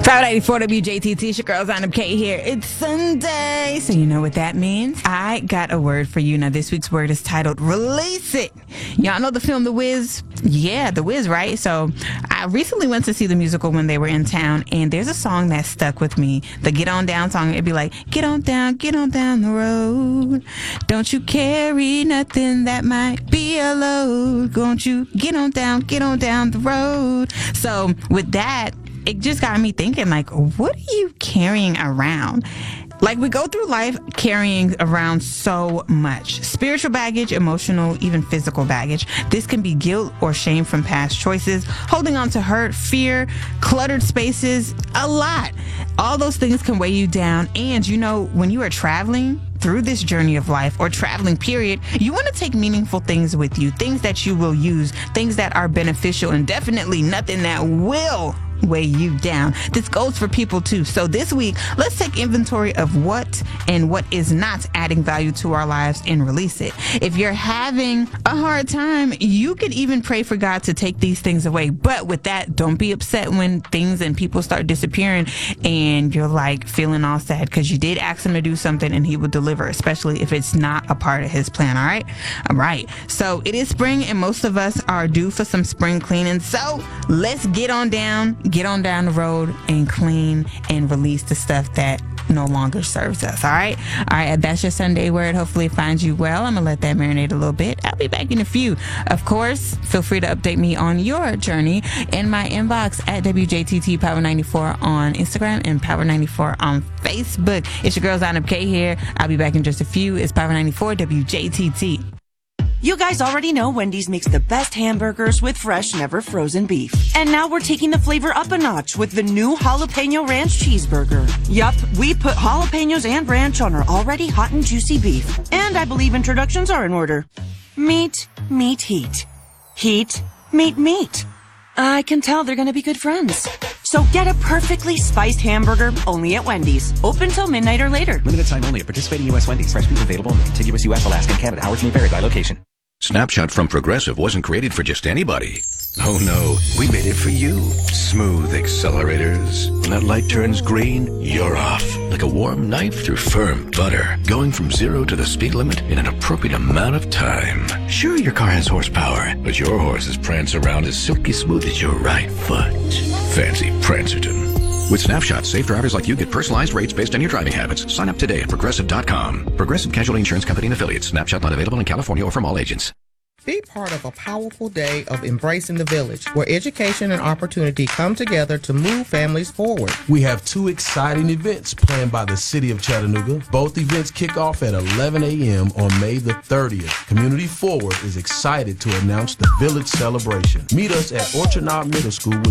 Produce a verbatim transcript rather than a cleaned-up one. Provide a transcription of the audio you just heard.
five ninety-four W J T T, it's your girl Zainab K here. It's Sunday, so you know what that means. I got a word for you. Now, this week's word is titled Release It. Y'all know the film The Wiz? Yeah, The Wiz, right? So I recently went to see the musical when they were in town, and there's a song that stuck with me. The Get On Down song, it'd be like, get on down, get on down the road. Don't you carry nothing that might be a load. Won't you get on down, get on down the road. So with that, it just got me thinking, like, what are you carrying around? Like, we go through life carrying around so much. Spiritual baggage, emotional, even physical baggage. This can be guilt or shame from past choices, holding on to hurt, fear, cluttered spaces, a lot. All those things can weigh you down. And, you know, when you are traveling through this journey of life or traveling period, you want to take meaningful things with you, things that you will use, things that are beneficial, and definitely nothing that will weigh you down. This goes for people too. So this week, let's take inventory of what and what is not adding value to our lives and release it. If you're having a hard time, you could even pray for God to take these things away. But with that, don't be upset when things and people start disappearing and you're like feeling all sad, because you did ask him to do something and he will deliver, especially if it's not a part of his plan. All right. All right. So it is spring and most of us are due for some spring cleaning. So let's get on down. Get on down the road and clean and release the stuff that no longer serves us. All right. All right. That's your Sunday word. Hopefully it finds you well. I'm going to let that marinate a little bit. I'll be back in a few. Of course, feel free to update me on your journey in my inbox at W J T T Power ninety-four on Instagram and Power ninety-four on Facebook. It's your girl Zainab K here. I'll be back in just a few. It's Power ninety-four W J T T. You guys already know Wendy's makes the best hamburgers with fresh, never frozen beef. And now we're taking the flavor up a notch with the new Jalapeno Ranch Cheeseburger. Yup, we put jalapenos and ranch on our already hot and juicy beef. And I believe introductions are in order. Meat, meat, heat. Heat, meat, meat. I can tell they're gonna be good friends. So get a perfectly spiced hamburger only at Wendy's. Open till midnight or later. Limited time only at participating U S Wendy's. Fresh beef available in the contiguous U S, Alaska, and Canada. Hours may vary by location. Snapshot from Progressive wasn't created for just anybody. Oh no, we made it for you. Smooth accelerators. When that light turns green, you're off. Like a warm knife through firm butter. Going from zero to the speed limit in an appropriate amount of time. Sure, your car has horsepower, but your horses prance around as silky smooth as your right foot. Fancy Prancerton. With Snapshot, safe drivers like you get personalized rates based on your driving habits. Sign up today at Progressive dot com. Progressive Casualty Insurance Company and Affiliates. Snapshot not available in California or from all agents. Be part of a powerful day of Embracing the Village, where education and opportunity come together to move families forward. We have two exciting events planned by the City of Chattanooga. Both events kick off at eleven a.m. on May the thirtieth. Community Forward is excited to announce the Village Celebration. Meet us at Orchard Knob Middle School